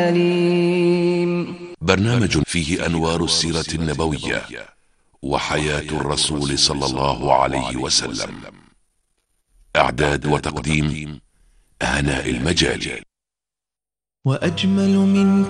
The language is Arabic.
برنامج فيه أنوار السيرة النبوية وحياة الرسول صلى الله عليه وسلم. إعداد وتقديم هناء المجالي. وأجمل منك